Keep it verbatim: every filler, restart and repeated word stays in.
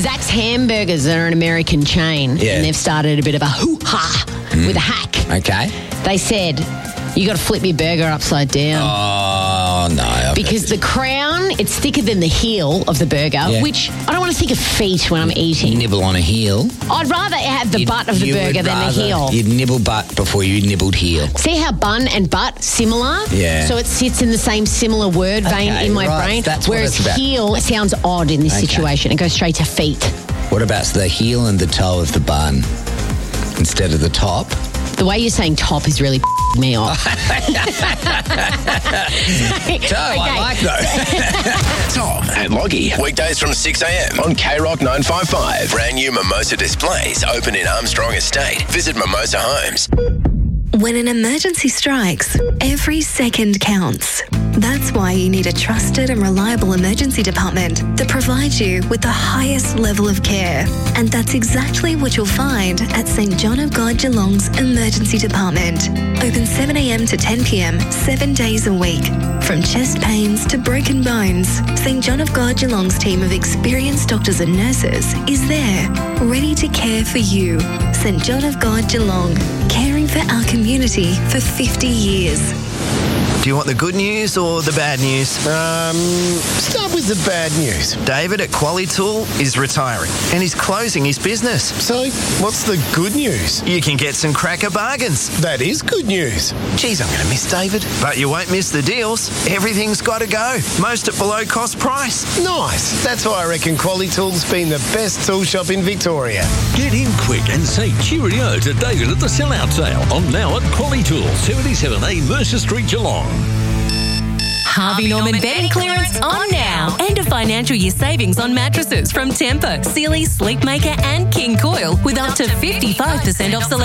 Zach's Hamburgers are an American chain, Yeah. and they've started a bit of a hoo-ha Mm. with a hack. Okay. They said, you got to flip your burger upside down. Oh, no. I've Because the crown, it's thicker than the heel of the burger, Yeah. which I don't want to think of feet when I'm eating. nibble on a heel. I'd rather have the You'd- butt of the you burger would than the rather- heel. You'd nibble butt before you nibbled heel. See how bun and butt similar? Yeah. So it sits in the same similar word vein Okay, in my right. brain. That's what whereas it's about. heel sounds odd in this Okay. situation. It goes straight to feet. What about the heel and the toe of the bun instead of the top? The way you're saying top is really me off. Toe, I like those. Tom and Loggy. Weekdays from six a.m. on K Rock nine five five. Brand new Mimosa displays open in Armstrong Estate. Visit Mimosa Homes. When an emergency strikes, every second counts. That's why you need a trusted and reliable emergency department that provides you with the highest level of care. And that's exactly what you'll find at Saint John of God Geelong's Emergency Department. Open seven a.m. to ten p.m, seven days a week. From chest pains to broken bones, Saint John of God Geelong's team of experienced doctors and nurses is there, ready to care for you. Saint John of God Geelong, caring for our community for fifty years. Do you want the good news or the bad news? Um, start with the bad news. David at Qualitool is retiring and he's closing his business. So, what's the good news? You can get some cracker bargains. That is good news. Geez, I'm going to miss David. But you won't miss the deals. Everything's got to go. Most at below cost price. Nice. That's why I reckon Qualitool's been the best tool shop in Victoria. Get in quick and say cheerio to David at the sellout sale on now at Qualitool, seventy-seven A Mercer Street, Geelong. Harvey Norman bedding clearance on now. End of financial year savings on mattresses from Tempur, Sealy, Sleepmaker and King Coil with up to fifty-five percent off select